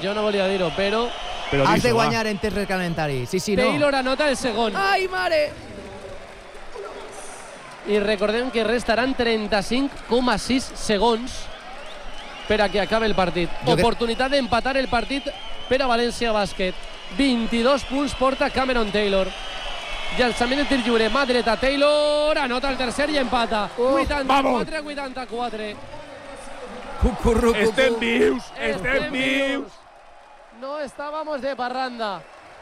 jo no volia dir-ho, però has de guanyar en temps reglamentari. Sí, no. Taylor anota el segon. Ai, mare! I recordem que restaran 35,6 segons per a que acabe el partit. Oportunitat d'empatar el partit per a València Bàsquet. 22 punts porta Cameron Taylor. Llançament de tir lliure, mà dreta, Taylor anota el tercer i empata. 84-84. Estem vius. No estábamos de parranda.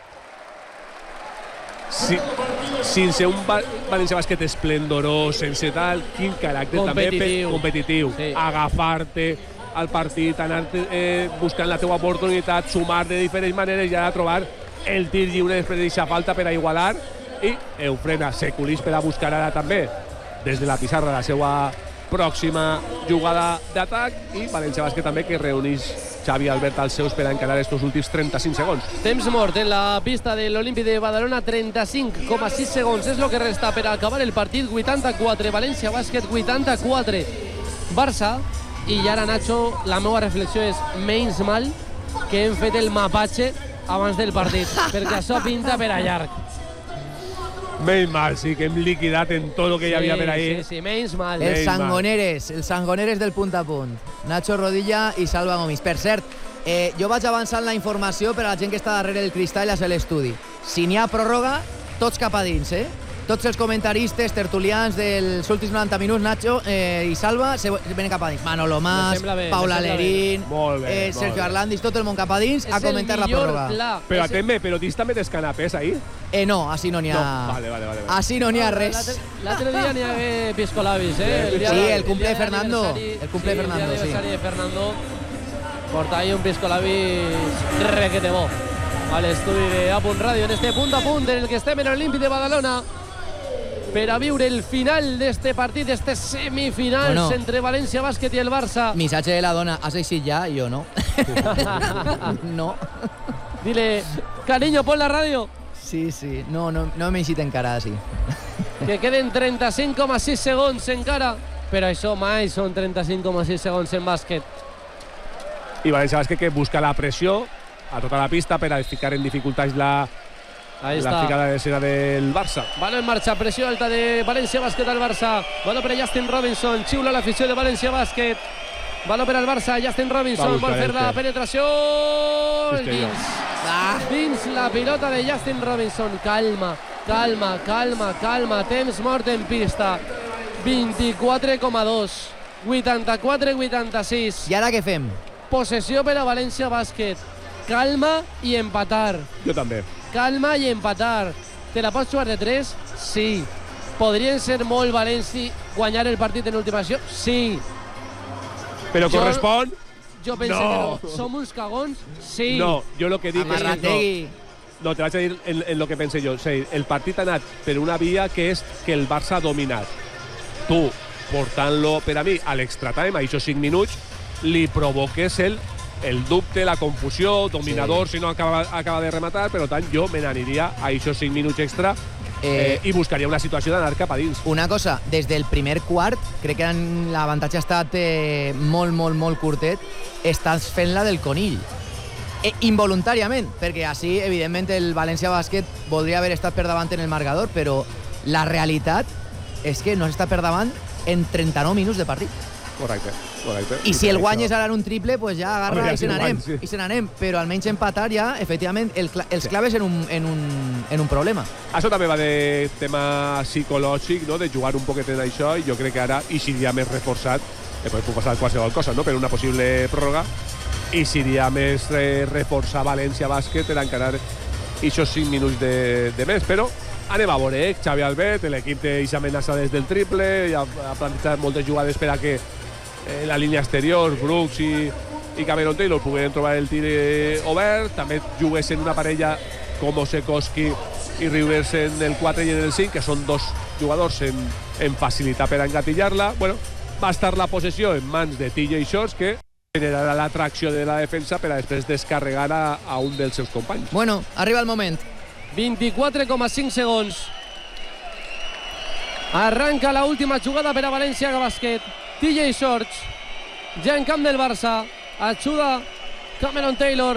Sin ser un València Bàsquet esplendorós, sense tal, quin caràcter també competitiu. Sí. Agafar-te al partit, anar buscant la teua oportunitat, sumar de diferents maneres i ara trobar el tir lliure després d'aquesta falta per a igualar i Eufrena Seculis per a buscar ara també des de la pissarra la seva pròxima jugada d'atac i València Bàsquet també que reuneix Xavi Albert als seus per a encarar estos últims 35 segons. Temps mort en la pista de l'Olímpic de Badalona, 35,6 segons és el que resta per a acabar el partit. 84 València Bàsquet, 84 Barça. I ara, Nacho, la meva reflexió és menys mal que hem fet el mapatge abans del partit, perquè això pinta per a llarg. Menys mal, sí, que hem liquidat en tot el que hi havia per ahir. Sí, menys mal. Els sangoneres del punt a punt. Nacho Rodilla i Salva Gomis. Per cert, jo vaig avançant la informació per a la gent que està darrere del cristall a ser l'estudi. Si n'hi ha pròrroga, tots cap a dins, Tots els comentaristes, tertulians dels últims 90 minuts, Nacho i Salva, venen cap a dins. Manolo Mas, Paula Lerín, Sergio Arlandis, tot el món cap a dins a comentar la pròrroga. Però atén-me, però dins també tens canapés ahí? No, així no n'hi ha... Vale. Així no n'hi ha res. L'altre dia n'hi ha piscolabis, Sí, el cumple de Fernando. El cumple de Fernando, sí. El aniversari de Fernando porta ahí un piscolabis requete bo a l'estudi de A Punt Ràdio en este punt a punt en el que estem en l'Olímpic de Badalona per a viure el final d'este partit, d'este semifinals entre València Bàsquet i el Barça. Missatge de la dona, has eixit ja? I jo no. No. Dile, cariño, pon la ràdio. Sí, no m'he eixit encara, sí. Que queden 35,6 segons encara, però això mai són 35,6 segons en bàsquet. I València Bàsquet que busca la pressió a tota la pista per a ficar en dificultats la ficada de escena del Barça. Baló en marxa, pressió alta de València Bàsquet al Barça. Baló per a Justin Robinson, xiula l'afició de València Bàsquet. Baló per al Barça, Justin Robinson vol fer la penetració dins la pilota de Justin Robinson. Calma, temps mort en pista. 24,2, 84-86. I ara què fem? Possessió per a València Bàsquet. Calma i empatar. Jo també. Calma i empatar. Te la pots jugar de 3? Sí. Podrien ser molt valents i guanyar el partit en última acció? Sí. Però correspon? Jo penso que no. Som uns cagons? Sí. No, jo el que dic és que no, te vaig a dir en lo que pense jo. O sigui, el partit ha anat per una via que és que el Barça ha dominat. Tu, portant-lo per a mi a l'extra-time, a aquests 5 minuts, li provoques el dubte, la confusió, dominador si no acaba de rematar, per tant jo me n'aniria a aquests 5 minuts extra i buscaria una situació d'anar cap a dins. Una cosa, des del primer quart, crec que l'avantatge ha estat molt curtet, estàs fent-la del conill. Involuntàriament, perquè així, evidentment, el València Bàsquet voldria haver estat per davant en el marcador, però la realitat és que no s'està per davant en 39 minuts de partit. Correcte. I si el guanyes ara en un triple, pues ja agarra i se n'anem. Però almenys empatar ja, efectivament, els claves en un problema. Això també va de tema psicològic, no? De jugar un poquet en això, i jo crec que ara, i seria més reforçat, pot passar qualsevol cosa, no? Per una possible pròrroga, i seria més reforçar València Bàsquet per encarar aquests 5 minuts de més, però anem a veure, Xavi Albert, l'equip té aquesta amenaça des del triple, ha plantejat moltes jugades per a que la línia exterior, Brooks i Cameron Taylor pogueren trobar el tir obert, també juguessin una parella com Osekoski i Rivers en el 4 i en el 5, que són dos jugadors en facilitat per a engatillar-la. Bueno, va estar la possessió en mans de TJ Shorts, que generarà l'atracció de la defensa per a després descarregar a un dels seus companys. Bueno, arriba el moment. 24,5 segons. Arranca la última jugada per a València Bàsquet. TJ Shorts, ja en camp del Barça, ajuda Cameron Taylor,